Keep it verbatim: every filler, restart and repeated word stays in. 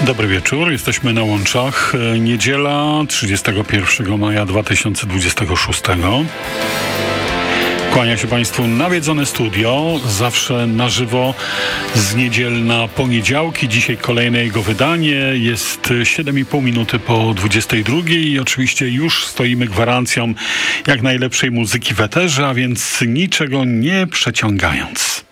Dobry wieczór, jesteśmy na łączach. Niedziela trzydziestego pierwszego maja dwa tysiące dwudziestego szóstego. Kłania się Państwu nawiedzone studio, zawsze na żywo z niedziel na poniedziałki. Dzisiaj kolejne jego wydanie. Jest siedem i pół minuty po dwudziestej drugiej i oczywiście już stoimy gwarancją jak najlepszej muzyki w eterze, a więc niczego nie przeciągając.